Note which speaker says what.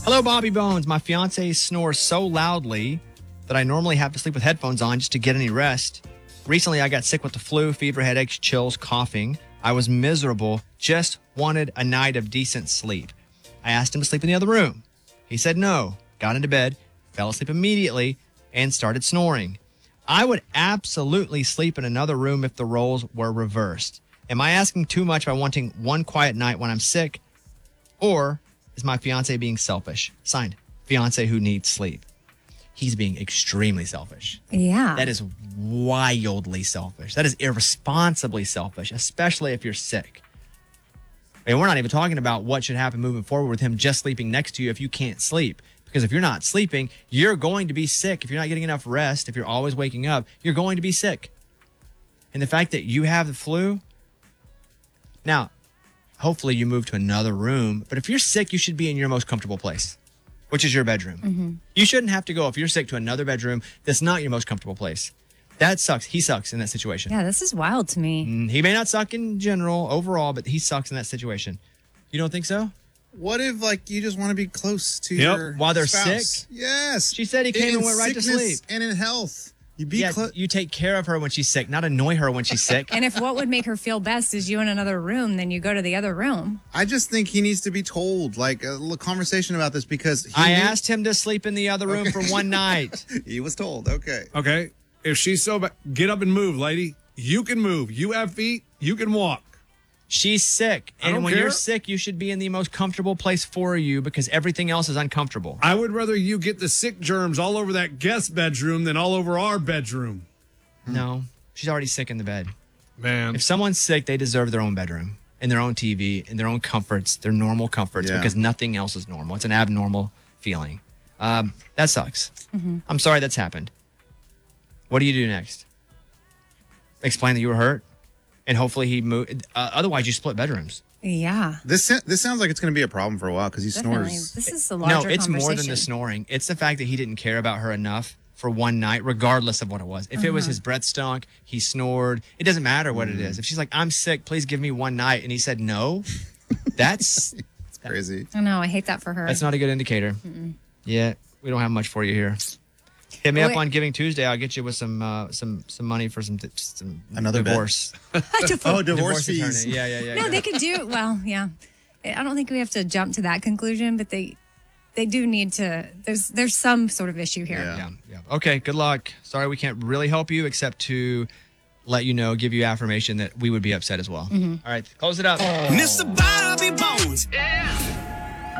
Speaker 1: Hello, Bobby Bones. My fiance snores so loudly that I normally have to sleep with headphones on just to get any rest. Recently, I got sick with the flu, fever, headaches, chills, coughing. I was miserable, just wanted a night of decent sleep. I asked him to sleep in the other room. He said no, got into bed, fell asleep immediately, and started snoring. I would absolutely sleep in another room if the roles were reversed. Am I asking too much by wanting one quiet night when I'm sick? Or is my fiance being selfish? Signed, fiance who needs sleep. He's being extremely selfish.
Speaker 2: Yeah.
Speaker 1: That is wildly selfish. That is irresponsibly selfish, especially if you're sick. And we're not even talking about what should happen moving forward with him just sleeping next to you if you can't sleep. Because if you're not sleeping, you're going to be sick. If you're not getting enough rest, if you're always waking up, you're going to be sick. And the fact that you have the flu, now, hopefully you move to another room. But if you're sick, you should be in your most comfortable place, which is your bedroom.
Speaker 2: Mm-hmm.
Speaker 1: You shouldn't have to go if you're sick to another bedroom that's not your most comfortable place. That sucks. He sucks in that situation.
Speaker 2: Yeah, this is wild to me.
Speaker 1: He may not suck in general, overall, but he sucks in that situation. You don't think so?
Speaker 3: What if, like, you just want to be close to
Speaker 1: Yep.
Speaker 3: your
Speaker 1: While they're
Speaker 3: spouse?
Speaker 1: sick?
Speaker 3: Yes.
Speaker 1: She said he came and went right to
Speaker 3: sickness
Speaker 1: sleep.
Speaker 3: And in health. You be
Speaker 1: Yeah,
Speaker 3: close.
Speaker 1: you take care of her when she's sick, not annoy her when she's sick.
Speaker 2: And if what would make her feel best is you in another room, then you go to the other room.
Speaker 3: I just think he needs to be told, like, a little conversation about this because
Speaker 1: I asked him to sleep in the other room for one night.
Speaker 3: He was told. Okay.
Speaker 4: Okay. If she's so bad, get up and move, lady. You can move. You have feet. You can walk.
Speaker 1: She's sick.
Speaker 4: I don't
Speaker 1: And when
Speaker 4: care.
Speaker 1: you're sick, you should be in the most comfortable place for you because everything else is uncomfortable.
Speaker 4: I would rather you get the sick germs all over that guest bedroom than all over our bedroom.
Speaker 1: No, she's already sick in the bed.
Speaker 4: Man.
Speaker 1: If someone's sick, they deserve their own bedroom and their own TV and their own comforts, their normal comforts,
Speaker 3: Yeah.
Speaker 1: because nothing else is normal. It's an abnormal feeling. That sucks. I'm sorry that's happened. What do you do next? Explain that you were hurt, and hopefully he moved. Otherwise, you split bedrooms.
Speaker 2: Yeah.
Speaker 3: This sounds like it's going to be a problem for a while because he
Speaker 2: Definitely.
Speaker 3: snores.
Speaker 2: This is a larger
Speaker 1: No, it's more than the
Speaker 2: conversation.
Speaker 1: snoring. It's the fact that he didn't care about her enough for one night, regardless of what it was. If it was his breath stunk, he snored. It doesn't matter what it is. If she's like, I'm sick, please give me one night, and he said no, that's
Speaker 3: It's crazy.
Speaker 2: I know. I hate that for her.
Speaker 1: that's not a good indicator. Yeah, we don't have much for you here. Hit me up
Speaker 2: Wait.
Speaker 1: on Giving Tuesday. I'll get you with some money for some
Speaker 3: Another bet.
Speaker 1: divorce.
Speaker 3: Oh, divorce fees.
Speaker 1: attorney. Yeah.
Speaker 2: No, they could do well. Yeah, I don't think we have to jump to that conclusion, but they do need to. There's some sort of issue here.
Speaker 3: Yeah.
Speaker 1: Okay, good luck. Sorry we can't really help you except to let you know, give you affirmation that we would be upset as well. All right, close it up.
Speaker 5: Mr. Bobby Bones. Yeah.